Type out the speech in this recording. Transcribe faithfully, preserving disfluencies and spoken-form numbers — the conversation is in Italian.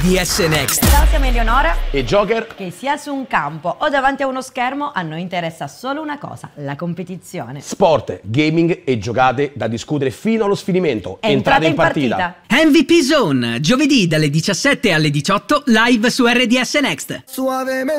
D S Next. Ciao, siamo Eleonora e Joker. Che sia su un campo o davanti a uno schermo, a noi interessa solo una cosa: la competizione. Sport, gaming e giocate da discutere fino allo sfinimento. Entrate, Entrate in, in partita. partita. M V P Zone, giovedì dalle diciassette alle diciotto, live su R D S Next. Suavemente.